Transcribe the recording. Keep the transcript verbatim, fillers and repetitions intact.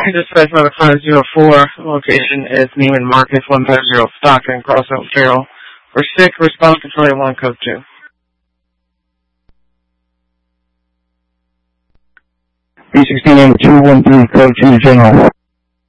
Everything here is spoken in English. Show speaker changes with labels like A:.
A: Dispatch number five zero four, location is Neiman Marcus, one five zero Stockton, Cross Oak Trail. For sick, respond control one, code two.
B: B sixteen number two one three, code two, general.